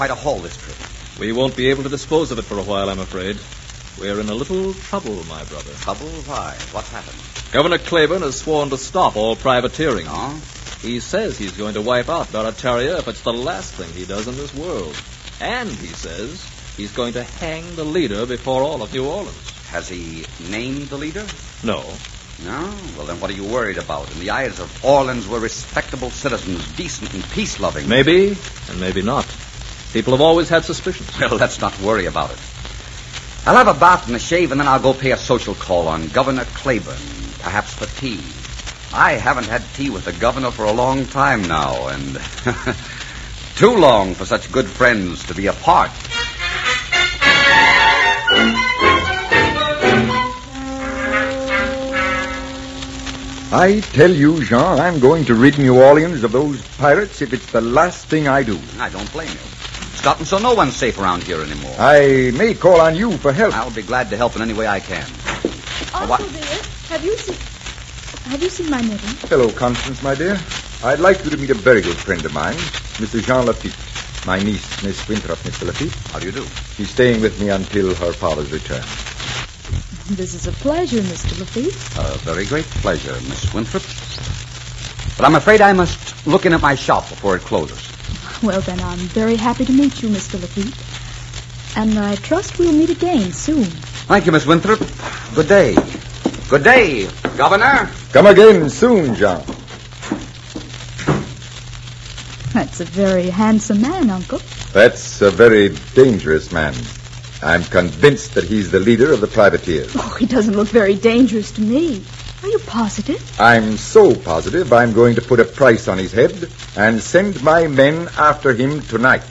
Try to haul this trip. We won't be able to dispose of it for a while, I'm afraid. We're in a little trouble, my brother. Trouble? Why? What's happened? Governor Claiborne has sworn to stop all privateering. Oh? He says he's going to wipe out Barataria if it's the last thing he does in this world. And he says he's going to hang the leader before all of New Orleans. Has he named the leader? No. No? Well, then what are you worried about? In the eyes of Orleans, we're respectable citizens, decent and peace-loving. Maybe, and maybe not. People have always had suspicions. Well, let's not worry about it. I'll have a bath and a shave, and then I'll go pay a social call on Governor Claiborne, perhaps for tea. I haven't had tea with the governor for a long time now, and too long for such good friends to be apart. I tell you, Jean, I'm going to rid New Orleans of those pirates if it's the last thing I do. I don't blame you. It's gotten so no one's safe around here anymore. I may call on you for help. I'll be glad to help in any way I can. Uncle dear, have you seen my nephew? Hello, Constance, my dear. I'd like you to meet a very good friend of mine, Mr. Jean Lafitte. My niece, Miss Winthrop, Mr. Lafitte. How do you do? She's staying with me until her father's return. This is a pleasure, Mr. Lafitte. A very great pleasure, Miss Winthrop. But I'm afraid I must look in at my shop before it closes. Well, then, I'm very happy to meet you, Mr. Lafitte. And I trust we'll meet again soon. Thank you, Miss Winthrop. Good day. Good day, Governor. Come again soon, Jean. That's a very handsome man, Uncle. That's a very dangerous man. I'm convinced that he's the leader of the privateers. Oh, he doesn't look very dangerous to me. Are you positive? I'm so positive I'm going to put a price on his head and send my men after him tonight.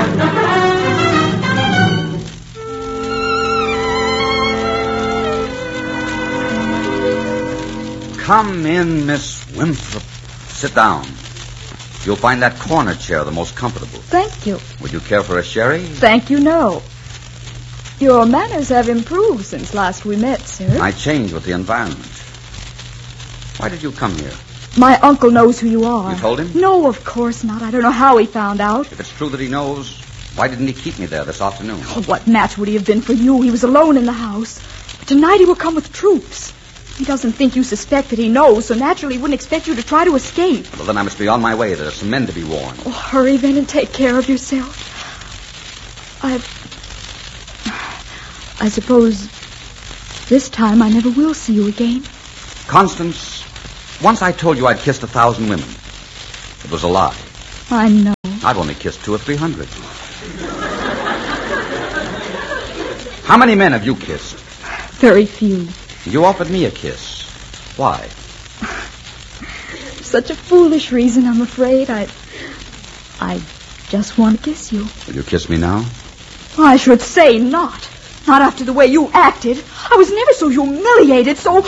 Come in, Miss Winthrop. Sit down. You'll find that corner chair the most comfortable. Thank you. Would you care for a sherry? Thank you, no. Your manners have improved since last we met, sir. I changed with the environment. Why did you come here? My uncle knows who you are. You told him? No, of course not. I don't know how he found out. If it's true that he knows, why didn't he keep me there this afternoon? Oh, what match would he have been for you? He was alone in the house. But tonight he will come with troops. He doesn't think you suspect that he knows, so naturally he wouldn't expect you to try to escape. Well, then I must be on my way. There are some men to be warned. Oh, hurry then and take care of yourself. I suppose this time I never will see you again. Constance, once I told you I'd kissed 1,000 women. It was a lie. I know. I've only kissed 200 or 300. How many men have you kissed? Very few. You offered me a kiss. Why? Such a foolish reason, I'm afraid. I just want to kiss you. Will you kiss me now? I should say not. Not after the way you acted. I was never so humiliated, so...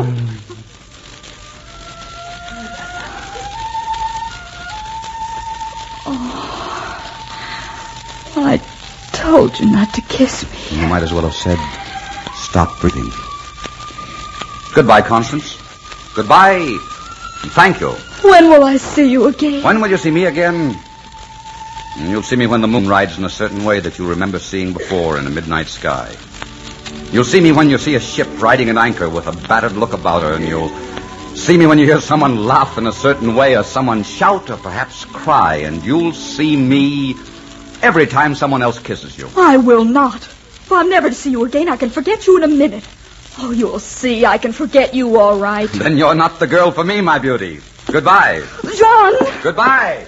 Oh, I told you not to kiss me. You might as well have said, stop breathing. Goodbye, Constance. Goodbye. And thank you. When will I see you again? When will you see me again? You'll see me when the moon rides in a certain way that you remember seeing before in the midnight sky. You'll see me when you see a ship riding at anchor with a battered look about her, and you'll see me when you hear someone laugh in a certain way or someone shout or perhaps cry, and you'll see me every time someone else kisses you. I will not. If I'm never to see you again, I can forget you in a minute. Oh, you'll see, I can forget you all right. Then you're not the girl for me, my beauty. Goodbye. John! Goodbye.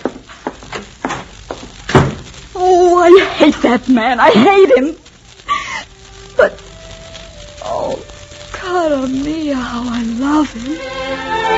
Oh, I hate that man. I hate him. But, oh, God, me, how I love him.